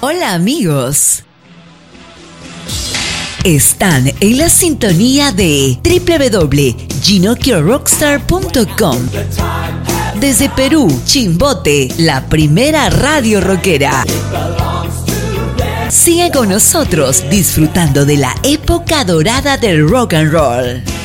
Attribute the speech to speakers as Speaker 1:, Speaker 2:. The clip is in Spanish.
Speaker 1: Hola amigos. Están en la sintonía de www.GinoKioRockstar.com. Desde Perú, Chimbote, la primera radio rockera. Sigue con nosotros disfrutando de la época dorada del rock and roll.